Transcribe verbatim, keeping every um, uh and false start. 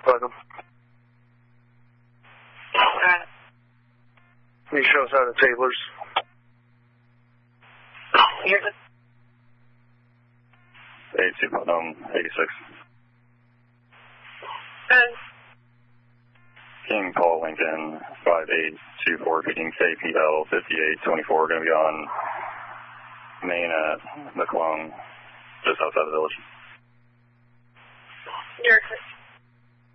Welcome. Uh, Can you show us how the tablers? here's it. eight two Putnam, eighty-six. Uh, King Paul Lincoln, five eight two four, feeding K P L fifty-eight twenty-four, going to be on Main at McClung, just outside the village. You're